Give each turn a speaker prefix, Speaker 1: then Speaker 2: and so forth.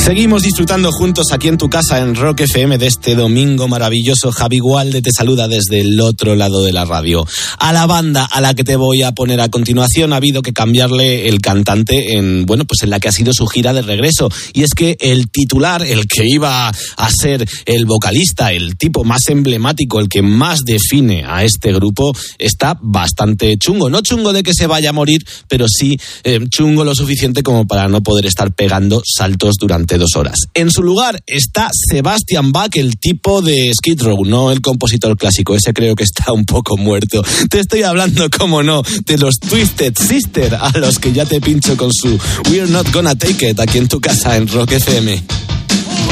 Speaker 1: Seguimos disfrutando juntos aquí en tu casa en Rock FM de este domingo maravilloso. Javi Gualde te saluda desde el otro lado de la radio. A la banda a la que te voy a poner a continuación ha habido que cambiarle el cantante en la que ha sido su gira de regreso. Y es que el titular, el que iba a ser el vocalista, el tipo más emblemático, el que más define a este grupo, está bastante chungo. No chungo de que se vaya a morir, pero sí chungo lo suficiente como para no poder estar pegando saltos durante 2 horas. En su lugar está Sebastian Bach, el tipo de Skid Row, no el compositor clásico. Ese creo que está un poco muerto. Te estoy hablando, como no, de los Twisted Sister, a los que ya te pincho con su We're Not Gonna Take It aquí en tu casa en Rock FM.